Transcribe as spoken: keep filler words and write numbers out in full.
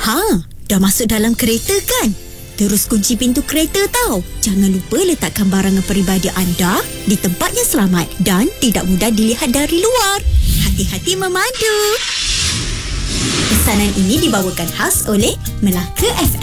Ha, dah masuk dalam kereta kan? Terus kunci pintu kereta tau. Jangan lupa letakkan barangan peribadi anda di tempat yang selamat dan tidak mudah dilihat dari luar. Hati-hati memandu. Pesanan ini dibawakan khas oleh Melaka F